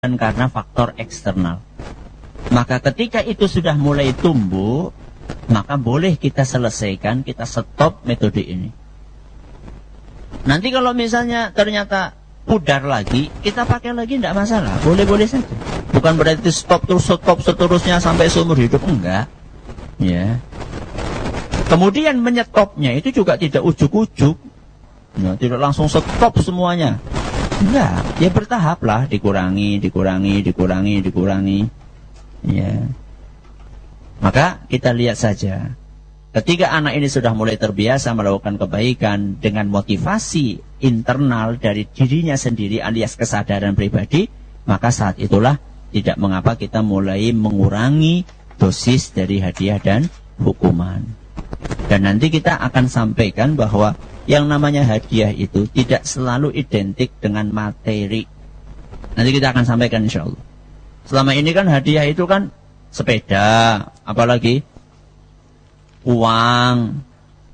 karena faktor eksternal. Maka ketika itu sudah mulai tumbuh, maka boleh kita selesaikan, kita stop metode ini. Nanti kalau misalnya ternyata pudar lagi, kita pakai lagi tidak masalah, boleh-boleh saja. Bukan berarti stop seterusnya sampai seumur hidup, enggak. Ya. Kemudian menyetopnya itu juga tidak ujuk-ujuk, ya, tidak langsung stop semuanya. Enggak, ya bertahap lah, dikurangi. Ya. Maka kita lihat saja, ketika anak ini sudah mulai terbiasa melakukan kebaikan dengan motivasi internal dari dirinya sendiri alias kesadaran pribadi, maka saat itulah tidak mengapa kita mulai mengurangi dosis dari hadiah dan hukuman. Dan nanti kita akan sampaikan bahwa yang namanya hadiah itu tidak selalu identik dengan materi. Nanti kita akan sampaikan insya Allah. Selama ini kan hadiah itu kan sepeda, apalagi uang,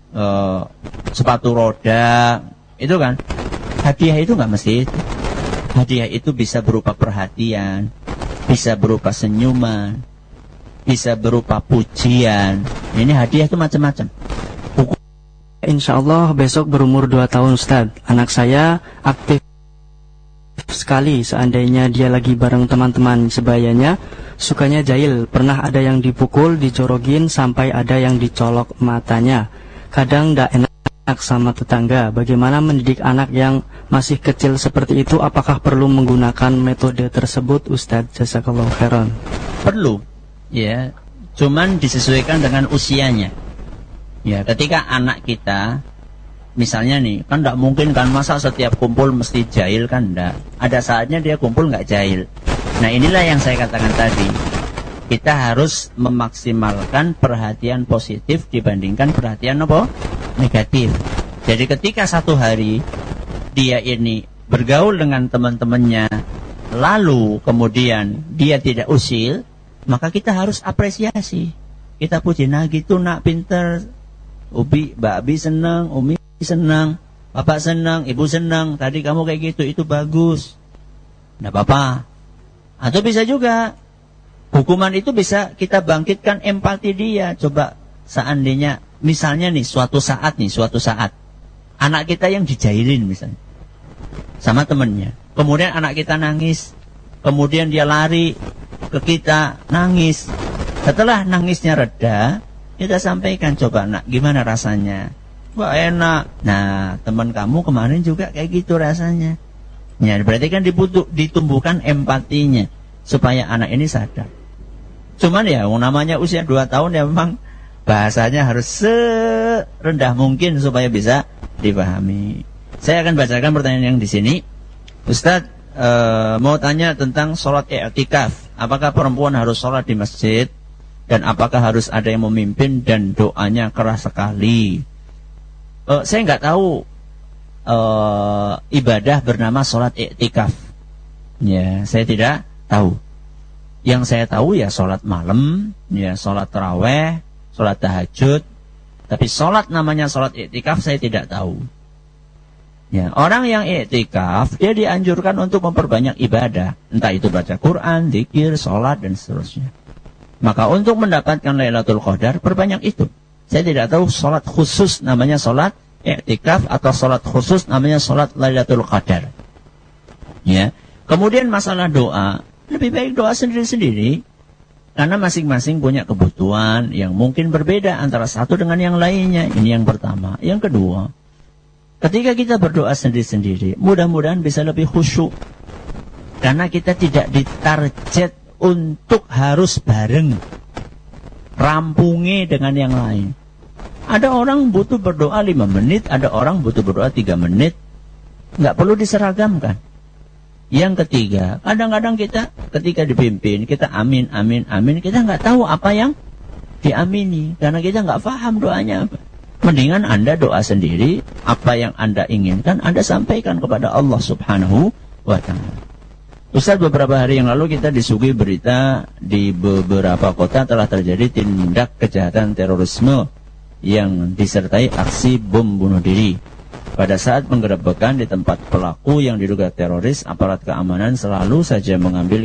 sepatu roda, itu kan hadiah itu nggak mesti itu. Hadiah itu bisa berupa perhatian, bisa berupa senyuman, bisa berupa pujian. Ini hadiah itu macam-macam. Insya Allah besok berumur 2 tahun Ustadz. Anak saya aktif sekali. Seandainya dia lagi bareng teman-teman sebayanya, sukanya jahil. Pernah ada yang dipukul, dijorogin, sampai ada yang dicolok matanya. Kadang gak enak sama tetangga. Bagaimana mendidik anak yang masih kecil seperti itu? Apakah perlu menggunakan metode tersebut Ustadz? Jazakallahu khairan. Perlu, ya. Cuman disesuaikan dengan usianya. Ya, ketika anak kita, misalnya nih, kan tidak mungkin kan masa setiap kumpul mesti jahil, kan enggak. Ada saatnya dia kumpul nggak jahil. Nah inilah yang saya katakan tadi. Kita harus memaksimalkan perhatian positif dibandingkan perhatian apa? Negatif. Jadi ketika satu hari dia ini bergaul dengan teman-temannya, lalu kemudian dia tidak usil, maka kita harus apresiasi. Kita puji, nah gitu nak, pinter. Ubi, Mbak Abi senang, Umi senang, Bapak senang, Ibu senang. Tadi kamu kayak gitu, itu bagus. Nggak apa-apa. Atau bisa juga hukuman itu bisa kita bangkitkan empati dia. Coba seandainya misalnya nih suatu saat anak kita yang dijahilin misalnya sama temennya, kemudian anak kita nangis, kemudian dia lari ke kita nangis. Setelah nangisnya reda, kita sampaikan, coba nak, gimana rasanya? Wah enak. Nah teman kamu kemarin juga kayak gitu rasanya. Ya berarti kan ditumbuhkan empatinya supaya anak ini sadar. Cuman ya namanya usia 2 tahun ya memang bahasanya harus serendah mungkin supaya bisa dipahami. Saya akan bacakan pertanyaan yang di sini. Ustadz mau tanya tentang sholat i'tikaf. Apakah perempuan harus sholat di masjid? Dan apakah harus ada yang memimpin dan doanya keras sekali? Saya nggak tahu ibadah bernama sholat i'tikaf. Ya, saya tidak tahu. Yang saya tahu ya sholat malam, ya sholat taraweh, sholat tahajud. Tapi sholat namanya sholat i'tikaf saya tidak tahu. Ya, orang yang i'tikaf dia dianjurkan untuk memperbanyak ibadah, entah itu baca Quran, zikir, sholat dan seterusnya. Maka untuk mendapatkan Lailatul Qadar perbanyak itu. Saya tidak tahu sholat khusus namanya sholat i'tikaf atau sholat khusus namanya sholat Lailatul Qadar. Ya. Kemudian masalah doa, lebih baik doa sendiri-sendiri. Karena masing-masing punya kebutuhan yang mungkin berbeda antara satu dengan yang lainnya. Ini yang pertama. Yang kedua, ketika kita berdoa sendiri-sendiri, mudah-mudahan bisa lebih khusyuk. Karena kita tidak ditarget untuk harus bareng, rampungi dengan yang lain. Ada orang butuh berdoa 5 menit, ada orang butuh berdoa 3 menit. Nggak perlu diseragamkan. Yang ketiga, kadang-kadang kita ketika dipimpin, kita amin, amin, amin, kita nggak tahu apa yang diamini, karena kita nggak paham doanya apa. Mendingan Anda doa sendiri, apa yang Anda inginkan, Anda sampaikan kepada Allah Subhanahu wa Ta'ala. Ustaz, beberapa hari yang lalu kita disuguhi berita di beberapa kota telah terjadi tindak kejahatan terorisme yang disertai aksi bom bunuh diri. Pada saat penggerebekan di tempat pelaku yang diduga teroris, aparat keamanan selalu saja mengambil